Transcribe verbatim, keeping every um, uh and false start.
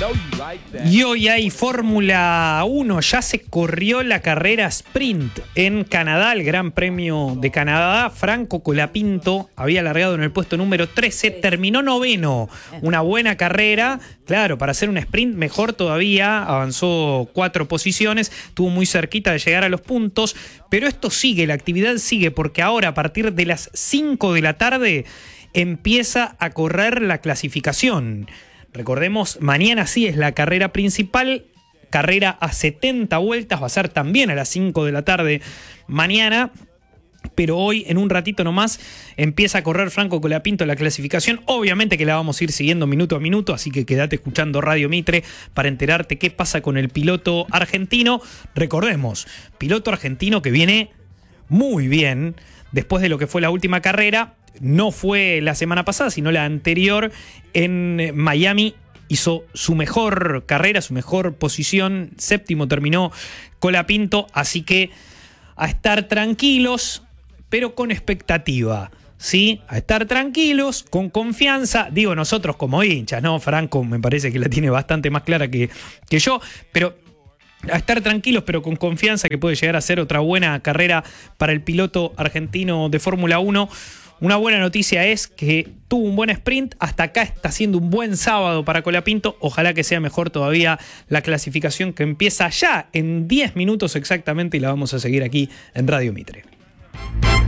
Y hoy hay Fórmula uno, ya se corrió la carrera sprint en Canadá, el Gran Premio de Canadá. Franco Colapinto había largado en el puesto número trece, terminó noveno, una buena carrera, claro, para hacer un sprint mejor todavía, avanzó cuatro posiciones, estuvo muy cerquita de llegar a los puntos, pero esto sigue, la actividad sigue, porque ahora a partir de las cinco de la tarde empieza a correr la clasificación. Recordemos, mañana sí es la carrera principal, carrera a setenta vueltas, va a ser también a las cinco de la tarde mañana, pero hoy en un ratito nomás empieza a correr Franco Colapinto la clasificación. Obviamente que la vamos a ir siguiendo minuto a minuto, así que quédate escuchando Radio Mitre para enterarte qué pasa con el piloto argentino. Recordemos, piloto argentino que viene muy bien después de lo que fue la última carrera. No fue la semana pasada, sino la anterior. En Miami hizo su mejor carrera, su mejor posición. Séptimo terminó Colapinto, así que a estar tranquilos, pero con expectativa, ¿sí? A estar tranquilos, con confianza. Digo nosotros como hinchas, ¿no? Franco me parece que la tiene bastante más clara que, que yo, pero a estar tranquilos, pero con confianza que puede llegar a ser otra buena carrera para el piloto argentino de Fórmula uno. Una buena noticia es que tuvo un buen sprint, hasta acá está siendo un buen sábado para Colapinto, ojalá que sea mejor todavía la clasificación que empieza ya en diez minutos exactamente y la vamos a seguir aquí en Radio Mitre.